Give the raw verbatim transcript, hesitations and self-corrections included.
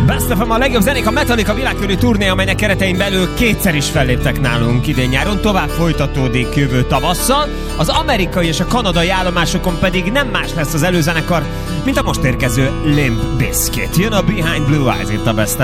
Best of a legjobb zenék, a Metallica világkörű turné, amelynek keretein belül kétszer is felléptek nálunk idén-nyáron, tovább folytatódik jövő tavasszal. Az amerikai és a kanadai állomásokon pedig nem más lesz az előzenekar, mint a most érkező Limp Bizkit. Jön a Behind Blue Eyes itt a Best